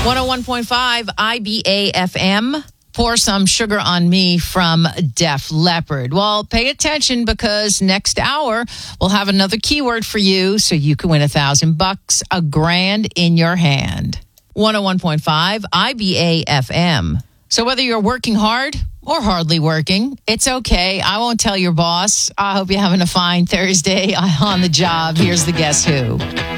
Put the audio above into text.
101.5 IBA FM. Pour Some Sugar on Me from Def Leppard. Well, pay attention because next hour we'll have another keyword for you so you can win $1,000, $1,000 in your hand. 101.5 IBA FM. So whether you're working hard or hardly working, it's okay. I won't tell your boss. I hope you're having a fine Thursday on the job. Here's the Guess Who.